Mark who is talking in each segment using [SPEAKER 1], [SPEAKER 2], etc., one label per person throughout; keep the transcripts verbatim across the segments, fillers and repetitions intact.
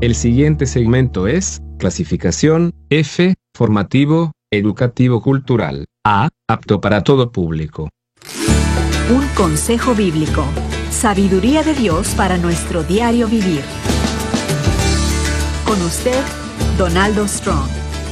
[SPEAKER 1] El siguiente segmento es clasificación F, formativo, educativo cultural. A, apto para todo público.
[SPEAKER 2] Un consejo bíblico. Sabiduría de Dios para nuestro diario vivir. Con usted, Donaldo Strong.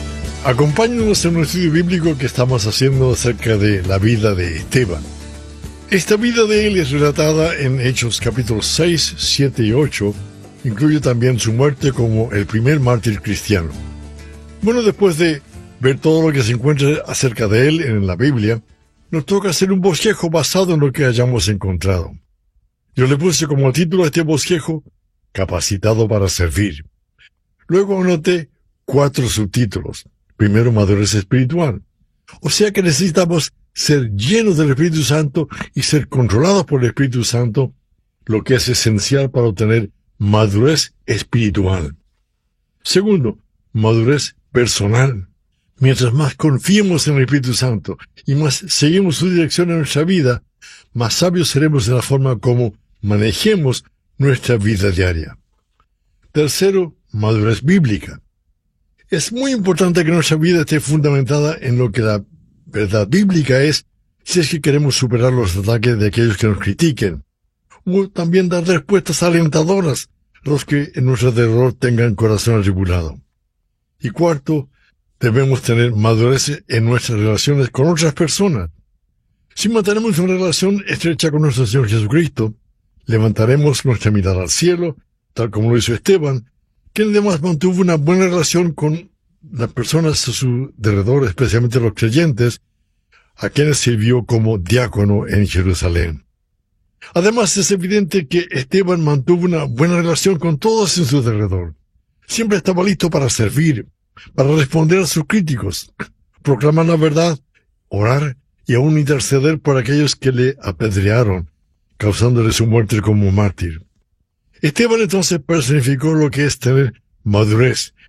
[SPEAKER 3] Acompáñanos en un estudio bíblico que estamos haciendo acerca de la vida de Esteban. Esta vida de él es relatada en Hechos capítulos seis, siete y ocho. Incluye también su muerte como el primer mártir cristiano. Bueno, después de ver todo lo que se encuentra acerca de él en la Biblia, nos toca hacer un bosquejo basado en lo que hayamos encontrado. Yo le puse como título a este bosquejo, Capacitado para servir. Luego anoté cuatro subtítulos. Primero, madurez espiritual. O sea que necesitamos ser llenos del Espíritu Santo y ser controlados por el Espíritu Santo, lo que es esencial para obtener madurez espiritual. Segundo, madurez personal. Mientras más confiemos en el Espíritu Santo y más seguimos su dirección en nuestra vida, más sabios seremos en la forma como manejemos nuestra vida diaria. Tercero, madurez bíblica. Es muy importante que nuestra vida esté fundamentada en lo que la verdad bíblica es, si es que queremos superar los ataques de aquellos que nos critiquen, o también dar respuestas alentadoras a los que en nuestro alrededor tengan corazón atribulado. Y cuarto, debemos tener madurez en nuestras relaciones con otras personas. Si mantenemos una relación estrecha con nuestro Señor Jesucristo, levantaremos nuestra mirada al cielo, tal como lo hizo Esteban, quien además mantuvo una buena relación con las personas a su alrededor, especialmente los creyentes, a quienes sirvió como diácono en Jerusalén. Además, es evidente que Esteban mantuvo una buena relación con todos en su alrededor. Siempre estaba listo para servir, para responder a sus críticos, proclamar la verdad, orar y aún interceder por aquellos que le apedrearon, causándole su muerte como mártir. Esteban entonces personificó lo que es tener madurez,